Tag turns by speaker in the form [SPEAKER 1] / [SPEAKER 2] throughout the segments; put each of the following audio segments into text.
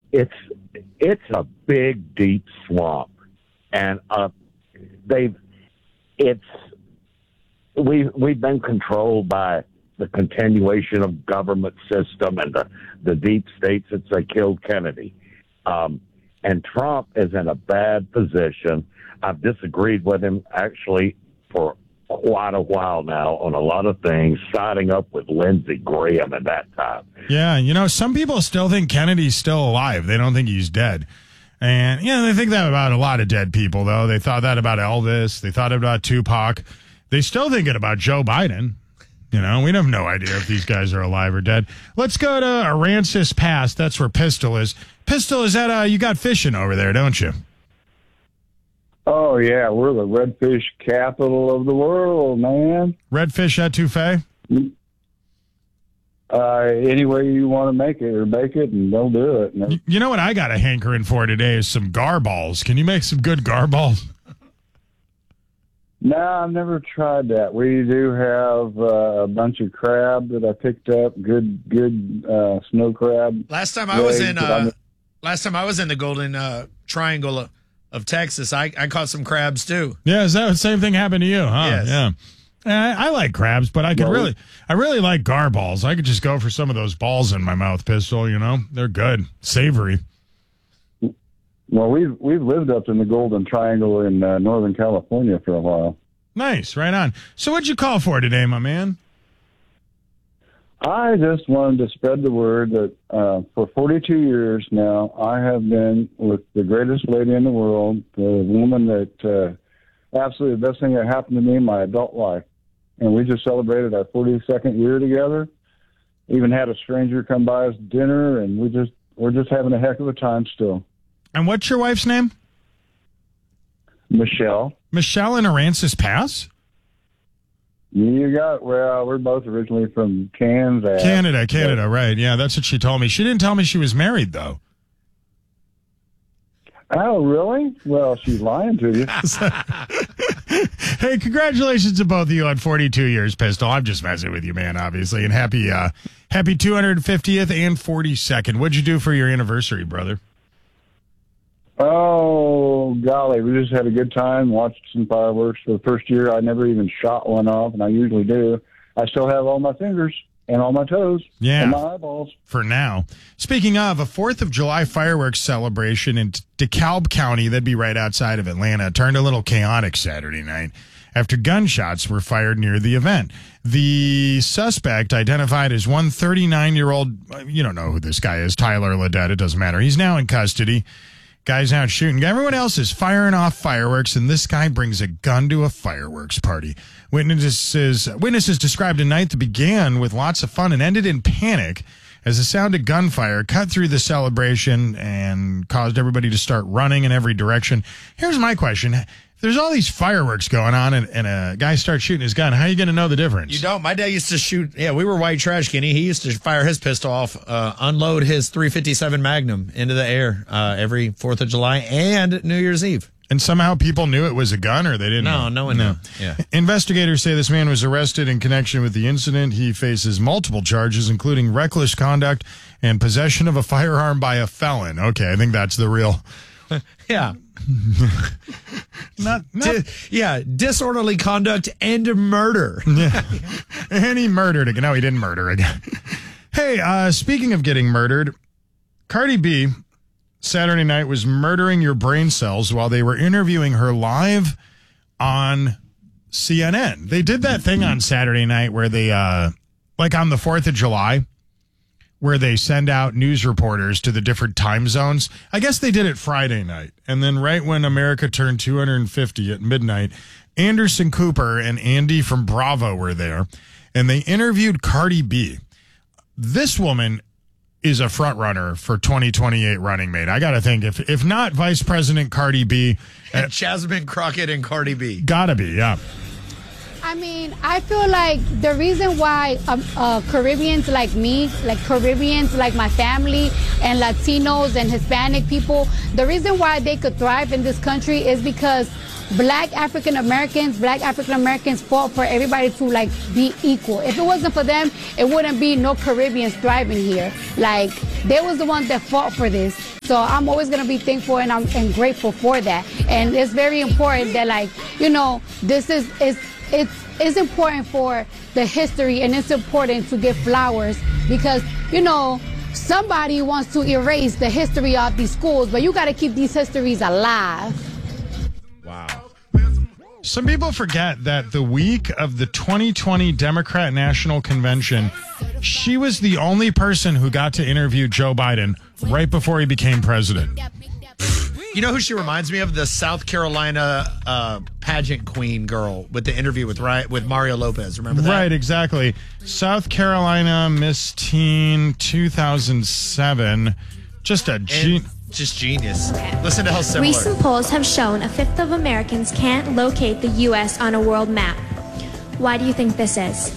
[SPEAKER 1] it's a big, deep swamp, and we've been controlled by the continuation of government system and the deep state since they killed Kennedy. And Trump is in a bad position. I've disagreed with him actually for quite a while now on a lot of things, siding up with Lindsey Graham at that time.
[SPEAKER 2] Yeah, some people still think Kennedy's still alive. They don't think he's dead. And, they think that about a lot of dead people, though. They thought that about Elvis. They thought about Tupac. They still think it about Joe Biden. We have no idea if these guys are alive or dead. Let's go to Aransas Pass. That's where Pistol is. Pistol, is that you got fishing over there, don't you?
[SPEAKER 3] Oh, yeah. We're the redfish capital of the world, man.
[SPEAKER 2] Redfish etouffee?
[SPEAKER 3] Any way you want to make it or bake it, and they'll do it. No.
[SPEAKER 2] You know what I got a hankering for today is some garballs. Can you make some good garballs?
[SPEAKER 3] No, I've never tried that. We do have a bunch of crab that I picked up. Good snow crab.
[SPEAKER 4] Last time I was in the Golden Triangle of Texas, I caught some crabs too.
[SPEAKER 2] Yeah, is that the same thing happened to you? Huh?
[SPEAKER 4] Yes.
[SPEAKER 2] Yeah. I like crabs, but I really like garballs. I could just go for some of those balls in my mouth, Pistol. They're good, savory.
[SPEAKER 3] Well, we've lived up in the Golden Triangle in Northern California for a while.
[SPEAKER 2] Nice, right on. So what'd you call for today, my man?
[SPEAKER 3] I just wanted to spread the word that for 42 years now, I have been with the greatest lady in the world, the woman that absolutely the best thing that happened to me in my adult life. And we just celebrated our 42nd year together. Even had a stranger come by us dinner, and we're just having a heck of a time still.
[SPEAKER 2] And what's your wife's name?
[SPEAKER 3] Michelle.
[SPEAKER 2] Michelle in Aransas Pass?
[SPEAKER 3] We're both originally from Kansas.
[SPEAKER 2] Canada, right. Yeah, that's what she told me. She didn't tell me she was married, though.
[SPEAKER 3] Oh, really? Well, she's lying to you.
[SPEAKER 2] Hey, congratulations to both of you on 42 years, Pistol. I'm just messing with you, man, obviously. And happy 250th and 42nd. What'd you do for your anniversary, brother?
[SPEAKER 3] Oh, golly, we just had a good time, watched some fireworks. For the first year, I never even shot one off, and I usually do. I still have all my fingers and all my toes and my eyeballs.
[SPEAKER 2] For now. Speaking of, a 4th of July fireworks celebration in DeKalb County, that'd be right outside of Atlanta, turned a little chaotic Saturday night after gunshots were fired near the event. The suspect, identified as one 39-year-old, you don't know who this guy is, Tyler Ledette, it doesn't matter. He's now in custody. Guy's out shooting. Everyone else is firing off fireworks, and this guy brings a gun to a fireworks party. Witnesses described a night that began with lots of fun and ended in panic as the sound of gunfire cut through the celebration and caused everybody to start running in every direction. Here's my question. If there's all these fireworks going on and a guy starts shooting his gun, how are you going to know the difference?
[SPEAKER 4] You don't. My dad used to shoot. Yeah, we were white trash, Kenny. He used to fire his pistol off, unload his .357 Magnum into the air every 4th of July and New Year's Eve.
[SPEAKER 2] And somehow people knew it was a gun, or they didn't know?
[SPEAKER 4] No one knew. Yeah.
[SPEAKER 2] Investigators say this man was arrested in connection with the incident. He faces multiple charges, including reckless conduct and possession of a firearm by a felon. Okay, I think that's the real...
[SPEAKER 4] Yeah. Disorderly conduct and murder.
[SPEAKER 2] Yeah. And he murdered again. No, he didn't murder again. Hey, speaking of getting murdered, Cardi B Saturday night was murdering your brain cells while they were interviewing her live on CNN. They did that thing on Saturday night where they, like on the 4th of July, where they send out news reporters to the different time zones. I guess they did it Friday night. And then right when America turned 250 at midnight, Anderson Cooper and Andy from Bravo were there, and they interviewed Cardi B. This woman is a front runner for 2028 running mate. I got to think, if not Vice President Cardi B.
[SPEAKER 4] Jasmine Crockett and Cardi B.
[SPEAKER 2] Gotta be, yeah.
[SPEAKER 5] I mean, I feel like the reason why Caribbeans like me, like Caribbeans like my family, and Latinos and Hispanic people, the reason why they could thrive in this country is because Black African Americans fought for everybody to like be equal. If it wasn't for them, it wouldn't be no Caribbeans thriving here. Like, they was the ones that fought for this. So I'm always gonna be thankful and grateful for that. And it's very important that, like, you know, this it's important for the history, and it's important to give flowers because, you know, somebody wants to erase the history of these schools, but you got to keep these histories alive.
[SPEAKER 4] Wow.
[SPEAKER 2] Some people forget that the week of the 2020 Democrat National Convention, she was the only person who got to interview Joe Biden right before he became president.
[SPEAKER 4] You know who she reminds me of? The South Carolina pageant queen girl with the interview with Mario Lopez. Remember that?
[SPEAKER 2] Right, exactly. South Carolina Miss Teen 2007. Just
[SPEAKER 4] genius. Listen to how similar.
[SPEAKER 6] Recent polls have shown a fifth of Americans can't locate the U.S. on a world map. Why do you think this is?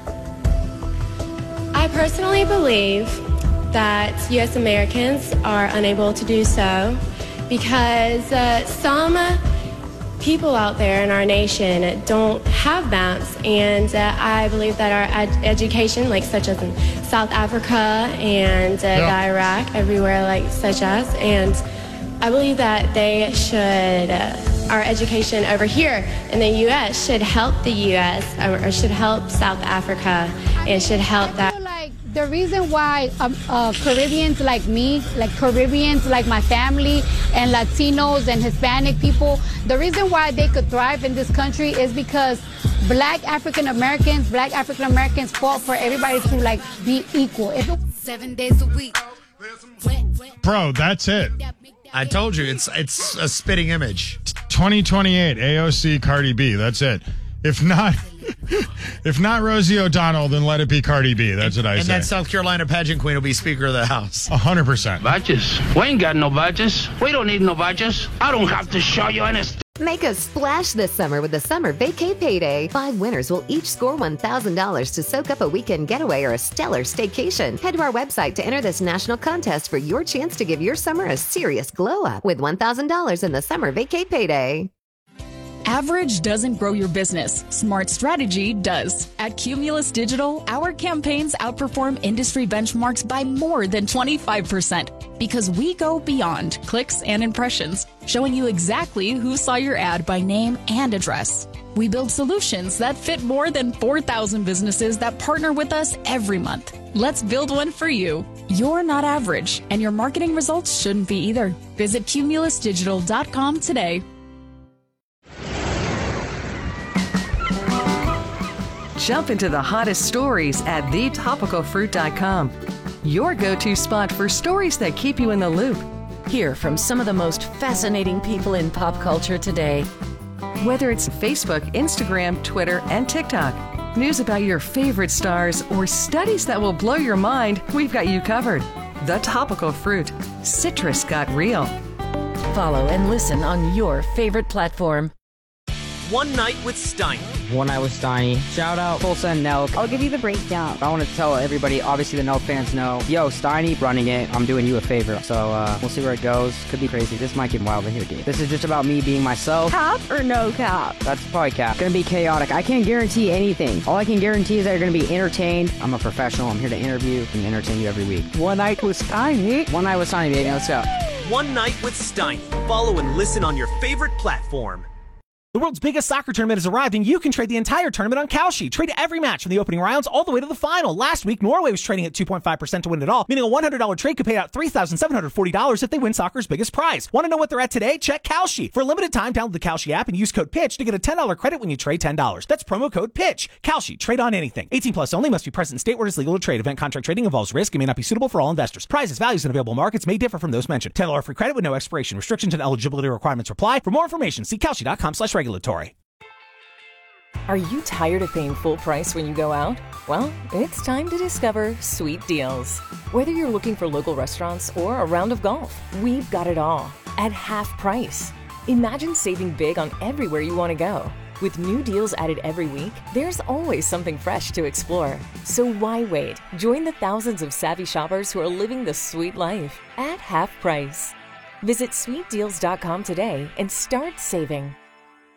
[SPEAKER 7] I personally believe that U.S. Americans are unable to do so because some people out there in our nation don't have maps, and I believe that our education, like such as in South Africa and Iraq, everywhere like such as, and I believe that they should, our education over here in the U.S. should help the U.S. or should help South Africa, and should help that.
[SPEAKER 5] The reason why Caribbeans like me, like Caribbeans like my family, and Latinos and Hispanic people, the reason why they could thrive in this country is because Black African Americans fought for everybody to like be equal.
[SPEAKER 8] 7 days a week.
[SPEAKER 2] Bro, that's it.
[SPEAKER 4] I told you, it's a spitting image.
[SPEAKER 2] 2028, AOC, Cardi B. That's it. If not Rosie O'Donnell, then let it be Cardi B. That's what I say.
[SPEAKER 4] And that South Carolina pageant queen will be Speaker of the House.
[SPEAKER 2] 100%.
[SPEAKER 9] Badges. We ain't got no badges. We don't need no badges. I don't have to show you any.
[SPEAKER 10] Make a splash this summer with the Summer Vacay Payday. 5 winners will each score $1,000 to soak up a weekend getaway or a stellar staycation. Head to our website to enter this national contest for your chance to give your summer a serious glow up with $1,000 in the Summer Vacay Payday.
[SPEAKER 11] Average doesn't grow your business. Smart strategy does. At Cumulus Digital, our campaigns outperform industry benchmarks by more than 25% because we go beyond clicks and impressions, showing you exactly who saw your ad by name and address. We build solutions that fit more than 4,000 businesses that partner with us every month. Let's build one for you. You're not average, and your marketing results shouldn't be either. Visit cumulusdigital.com today.
[SPEAKER 12] Jump into the hottest stories at thetopicalfruit.com. Your go-to spot for stories that keep you in the loop.
[SPEAKER 13] Hear from some of the most fascinating people in pop culture today.
[SPEAKER 12] Whether it's Facebook, Instagram, Twitter, and TikTok, news about your favorite stars, or studies that will blow your mind, we've got you covered. The Topical Fruit. Citrus got real.
[SPEAKER 13] Follow and listen on your favorite platform.
[SPEAKER 14] One Night with Steiny.
[SPEAKER 15] One Night with Steiny. Shout out Tulsa and Nelk.
[SPEAKER 16] I'll give you the breakdown.
[SPEAKER 15] I want to tell everybody, obviously the Nelk fans know, yo, Steiny running it. I'm doing you a favor. So we'll see where it goes. Could be crazy. This might get wild in here, dude. This is just about me being myself.
[SPEAKER 16] Cap or no cap?
[SPEAKER 15] That's probably cap. Gonna be chaotic. I can't guarantee anything. All I can guarantee is that you're gonna be entertained. I'm a professional. I'm here to interview and entertain you every week.
[SPEAKER 16] One Night with Steiny.
[SPEAKER 15] One Night with Steiny, baby. Let's go.
[SPEAKER 14] One Night with Steiny. Follow and listen on your favorite platform.
[SPEAKER 17] The world's biggest soccer tournament has arrived, and you can trade the entire tournament on Kalshi. Trade every match from the opening rounds all the way to the final. Last week, Norway was trading at 2.5% to win it all, meaning a $100 trade could pay out $3,740 if they win soccer's biggest prize. Want to know what they're at today? Check Kalshi. For a limited time, download the Kalshi app and use code PITCH to get a $10 credit when you trade $10. That's promo code PITCH. Kalshi. Trade on anything. 18 plus only. Must be present in state where it's legal to trade. Event contract trading involves risk and may not be suitable for all investors. Prizes, values, and available markets may differ from those mentioned. $10 free credit with no expiration. Restrictions and eligibility requirements apply. For more information, see Kalshi.com/regulatory.
[SPEAKER 18] Are you tired of paying full price when you go out? Well, it's time to discover Sweet Deals. Whether you're looking for local restaurants or a round of golf, we've got it all at half price. Imagine saving big on everywhere you want to go. With new deals added every week, there's always something fresh to explore. So why wait? Join the thousands of savvy shoppers who are living the sweet life at half price. Visit sweetdeals.com today and start saving.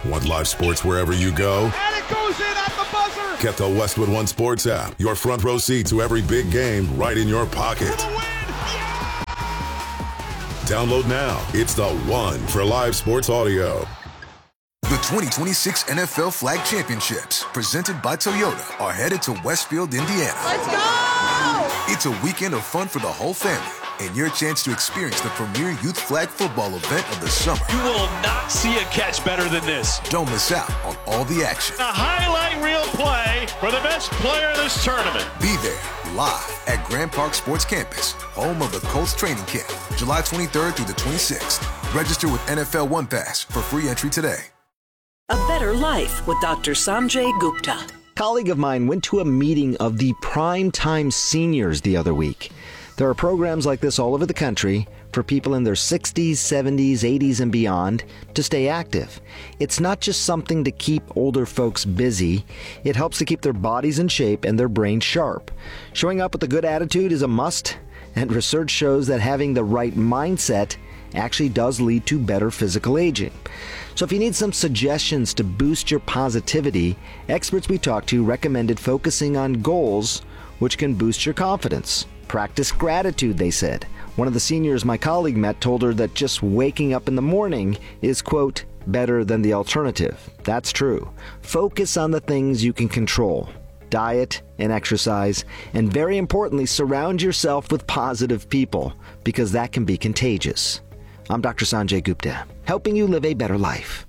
[SPEAKER 19] Want live sports wherever you go?
[SPEAKER 20] And it goes in at the buzzer!
[SPEAKER 19] Get the Westwood One Sports app. Your front row seat to every big game right in your pocket.
[SPEAKER 20] For the win! Yeah!
[SPEAKER 19] Download now. It's the one for live sports audio.
[SPEAKER 21] The 2026 NFL Flag Championships, presented by Toyota, are headed to Westfield, Indiana.
[SPEAKER 20] Let's go!
[SPEAKER 21] It's a weekend of fun for the whole family and your chance to experience the premier youth flag football event of the summer.
[SPEAKER 22] You will not see a catch better than this.
[SPEAKER 21] Don't miss out on all the action.
[SPEAKER 22] A highlight reel play for the best player in this tournament.
[SPEAKER 21] Be there live at Grand Park Sports Campus, home of the Colts training camp, July 23rd through the 26th. Register with NFL One Pass for free entry today.
[SPEAKER 23] A Better Life with Dr. Sanjay Gupta.
[SPEAKER 24] A colleague of mine went to a meeting of the Primetime Seniors the other week. There are programs like this all over the country for people in their 60s, 70s, 80s, and beyond to stay active. It's not just something to keep older folks busy. It helps to keep their bodies in shape and their brains sharp. Showing up with a good attitude is a must, and research shows that having the right mindset actually does lead to better physical aging. So if you need some suggestions to boost your positivity, experts we talked to recommended focusing on goals which can boost your confidence. Practice gratitude, they said. One of the seniors my colleague met told her that just waking up in the morning is, quote, better than the alternative. That's true. Focus on the things you can control. Diet and exercise, and very importantly, surround yourself with positive people, because that can be contagious. I'm Dr. Sanjay Gupta, helping you live a better life.